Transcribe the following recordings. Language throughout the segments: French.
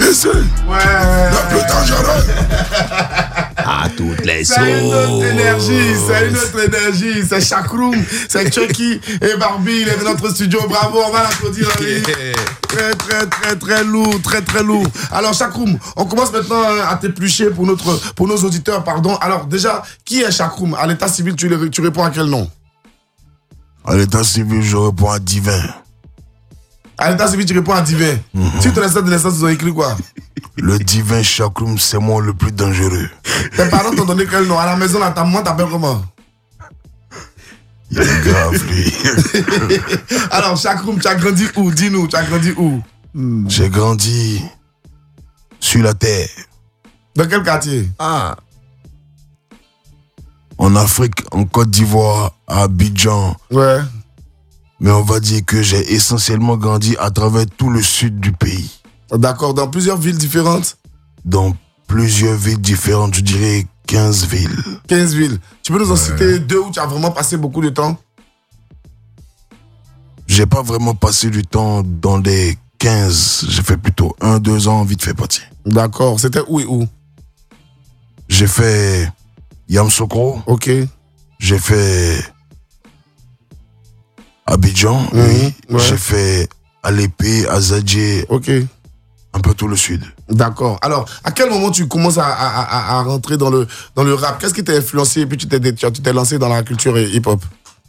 connaissez? Ouais. Le plus dangereux. À toutes les sauces. C'est une autre énergie, c'est Chakroum, c'est Chucky et Barbie, il est dans notre studio, bravo, on va l'applaudir. Très lourd, très lourd. Alors Chakroum, on commence maintenant à t'éplucher pour nos auditeurs, pardon. Alors déjà, qui est Chakroum? À l'état civil, tu réponds à quel nom? À l'état civil, je réponds à Divin. À l'état civil, tu réponds à Divin. Si ton instant de naissance, ils ont écrit quoi? Le Divin Chakroum, c'est moi le plus dangereux. Tes parents t'ont donné quel nom? À la maison, là, ta maman t'appelle comment? Il est grave, lui. Alors, Chakroum, tu as grandi où? Dis-nous, tu as grandi où? J'ai grandi sur la terre. Dans quel quartier? En Afrique, en Côte d'Ivoire, à Abidjan. Ouais. Mais on va dire que j'ai essentiellement grandi à travers tout le sud du pays. D'accord, dans plusieurs villes différentes? Dans plusieurs villes différentes, je dirais 15 villes. 15 villes. Tu peux nous en citer 2 où tu as vraiment passé beaucoup de temps? J'ai pas vraiment passé du temps dans les 15. J'ai fait plutôt 1-2 ans vite fait partie. D'accord, c'était où et où? J'ai fait Yamoussoukro. Ok. J'ai fait Abidjan. Oui. Ouais. J'ai fait Alépé, Azadjé. Ok. Un peu tout le sud. D'accord. Alors, à quel moment tu commences à rentrer dans le rap? Qu'est-ce qui t'a influencé et puis tu t'es lancé dans la culture hip-hop?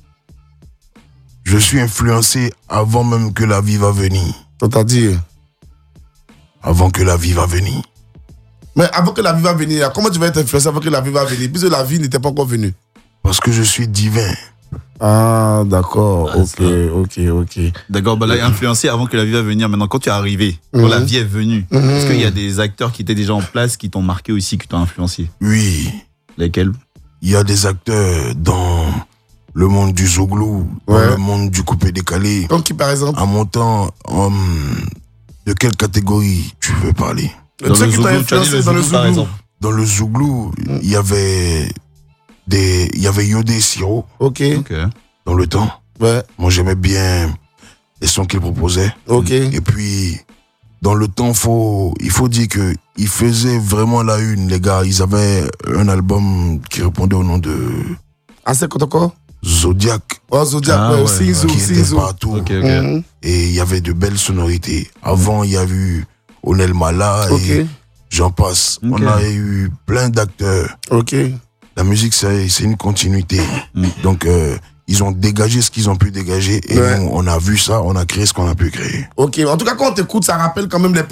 Je suis influencé avant même que la vie va venir. C'est-à-dire? Avant que la vie va venir. Mais avant que la vie va venir, comment tu vas être influencé avant que la vie va venir? Puisque la vie n'était pas encore venue. Parce que je suis divin. Ah, d'accord. Ok. D'accord, là, influencé avant que la vie va venir. Maintenant, quand tu es arrivé, quand la vie est venue, est-ce qu'il y a des acteurs qui étaient déjà en place qui t'ont marqué aussi, qui t'ont influencé? Oui. Lesquels? Il y a des acteurs dans le monde du Zouglou, dans le monde du coupé-décalé. Donc qui, par exemple? À mon temps, de quelle catégorie tu veux parler? Dans le Zouglou, tu as dit le Zouglou, par exemple. Dans le Zouglou, il y avait Yodé Siro. Ok. Dans le temps. Ouais. Moi, j'aimais bien les sons qu'il proposait. Ok. Et puis, dans le temps, il faut dire qu'ils faisaient vraiment la une, les gars. Ils avaient un album qui répondait au nom de... Assez Kotoko? Zodiac. Oh, Zodiac, Sinzo. Qui était partout. Et il y avait de belles sonorités. Avant, il y a eu Onel Mala et j'en passe. On a eu plein d'acteurs. Ok. La musique, c'est une continuité. Donc, ils ont dégagé ce qu'ils ont pu dégager. Et nous, on a vu ça, on a créé ce qu'on a pu créer. Ok, en tout cas, quand on t'écoute, ça rappelle quand même les